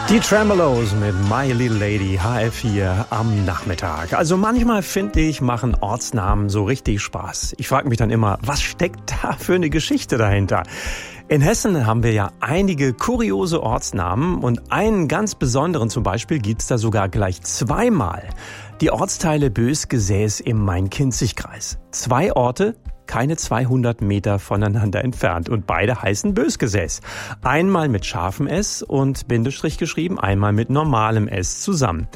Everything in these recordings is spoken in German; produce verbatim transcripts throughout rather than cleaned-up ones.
Die Tremolos mit My Little Lady, H F vier am Nachmittag. Also manchmal, finde ich, machen Ortsnamen so richtig Spaß. Ich frage mich dann immer, was steckt da für eine Geschichte dahinter? In Hessen haben wir ja einige kuriose Ortsnamen und einen ganz besonderen zum Beispiel gibt's da sogar gleich zweimal. Die Ortsteile Bös-Gesäß im Main-Kinzig-Kreis. Zwei Orte, keine zweihundert Meter voneinander entfernt und beide heißen Bös-Gesäß. Einmal mit scharfem S und Bindestrich geschrieben, einmal mit normalem S zusammen.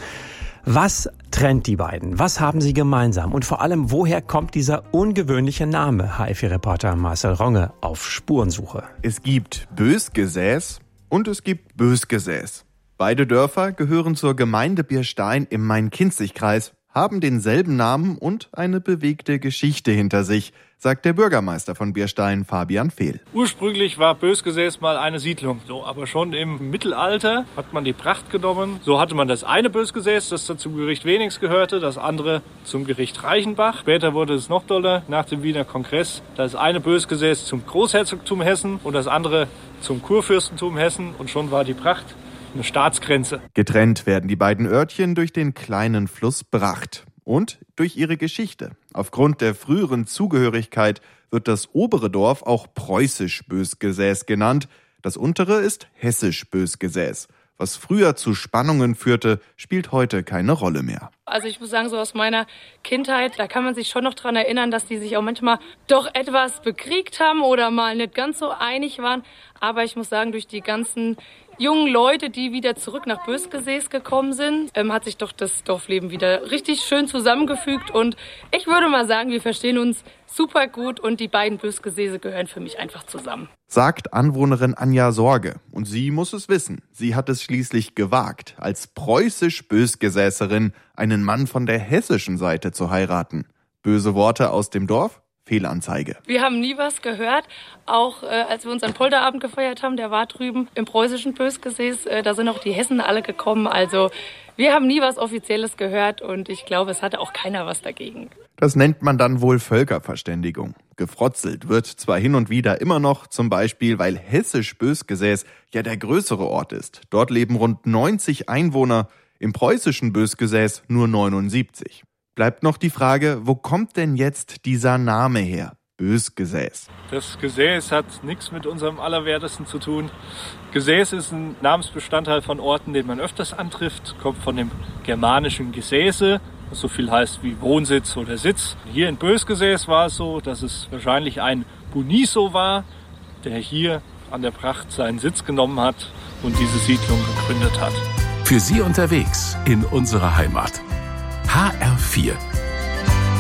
Was trennt die beiden? Was haben sie gemeinsam? Und vor allem, woher kommt dieser ungewöhnliche Name? H F vier-Reporter Marcel Ronge auf Spurensuche. Es gibt Bös-Gesäß und es gibt Bös-Gesäß. Beide Dörfer gehören zur Gemeinde Bierstein im Main-Kinzig-Kreis, haben denselben Namen und eine bewegte Geschichte hinter sich, sagt der Bürgermeister von Bierstein, Fabian Fehl. Ursprünglich war Bös-Gesäß mal eine Siedlung. So, aber schon im Mittelalter hat man die Pracht genommen. So hatte man das eine Bös-Gesäß, das zum Gericht Wenings gehörte, das andere zum Gericht Reichenbach. Später wurde es noch doller nach dem Wiener Kongress. Das eine Bös-Gesäß zum Großherzogtum Hessen und das andere zum Kurfürstentum Hessen. Und schon war die Pracht eine Staatsgrenze. Getrennt werden die beiden Örtchen durch den kleinen Fluss Bracht und durch ihre Geschichte. Aufgrund der früheren Zugehörigkeit wird das obere Dorf auch preußisch Bös-Gesäß genannt. Das untere ist hessisch Bös-Gesäß. Was früher zu Spannungen führte, spielt heute keine Rolle mehr. Also ich muss sagen, so aus meiner Kindheit, da kann man sich schon noch dran erinnern, dass die sich auch manchmal doch etwas bekriegt haben oder mal nicht ganz so einig waren. Aber ich muss sagen, durch die ganzen jungen Leute, die wieder zurück nach Bös-Gesäß gekommen sind, ähm, hat sich doch das Dorfleben wieder richtig schön zusammengefügt. Und ich würde mal sagen, wir verstehen uns super gut und die beiden Bös-Gesäße gehören für mich einfach zusammen. Sagt Anwohnerin Anja Sorge. Und sie muss es wissen. Sie hat es schließlich gewagt, als preußisch Bös-Gesäßerin einen Mann von der hessischen Seite zu heiraten. Böse Worte aus dem Dorf? Fehlanzeige. Wir haben nie was gehört, auch äh, als wir unseren Polterabend gefeiert haben, der war drüben im preußischen Bös-Gesäß, äh, da sind auch die Hessen alle gekommen, also wir haben nie was Offizielles gehört und ich glaube, es hatte auch keiner was dagegen. Das nennt man dann wohl Völkerverständigung. Gefrotzelt wird zwar hin und wieder immer noch, zum Beispiel, weil hessisch Bös-Gesäß ja der größere Ort ist. Dort leben rund neunzig Einwohner, im preußischen Bös-Gesäß nur neunundsiebzig. Bleibt noch die Frage, wo kommt denn jetzt dieser Name her? Bös-Gesäß. Das Gesäß hat nichts mit unserem Allerwertesten zu tun. Gesäß ist ein Namensbestandteil von Orten, den man öfters antrifft, kommt von dem germanischen Gesäße, was so viel heißt wie Wohnsitz oder Sitz. Hier in Bös-Gesäß war es so, dass es wahrscheinlich ein Buniso war, der hier an der Pracht seinen Sitz genommen hat und diese Siedlung gegründet hat. Für Sie unterwegs in unserer Heimat. H R vier